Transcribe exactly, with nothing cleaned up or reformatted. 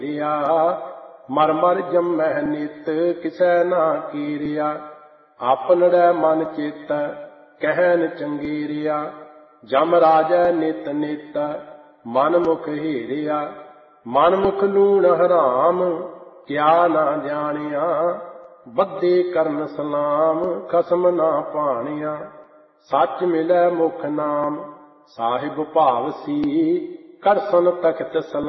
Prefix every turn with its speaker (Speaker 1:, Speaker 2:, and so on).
Speaker 1: ਰਿਆ ਮਰ ਮਰ ਜੰਮਹਿ ਨਿਤ ਕਿਸੈ ਨਾ ਕੀਰਿਆ। ਆਪਨੜੈ ਮਨ ਚੇਤੈ ਕਹਿਨ ਚੰਗੇਰਿਆ ਜਮ ਰਾਜੈ ਨਿਤ ਨਿਤ ਮਨ ਮੁਖ ਹੀਰਿਆ। ਮਨ ਮੁਖ ਲੂਣ ਹਰਾਮ ਕਿਆ ਨਾ ਜਾਣਿਆ ਬੱਧੇ ਕਰਨ ਸਲਾਮ ਖਸਮ ਨਾ ਭਾਣਿਆ। ਸੱਚ ਮਿਲੈ ਮੁਖ ਨਾਮ ਸਾਹਿਬ ਭਾਵ ਸੀ ਕਰਸਨ ਤਖਤ ਸਲਾਮ।